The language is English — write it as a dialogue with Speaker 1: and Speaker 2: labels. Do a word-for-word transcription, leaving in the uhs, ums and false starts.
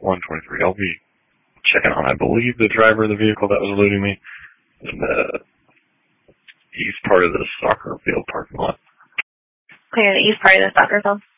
Speaker 1: one twenty-three. I'll be checking on, I believe, the driver of the vehicle that was eluding me in the east part of the soccer field parking lot.
Speaker 2: Clear the east part of the soccer field?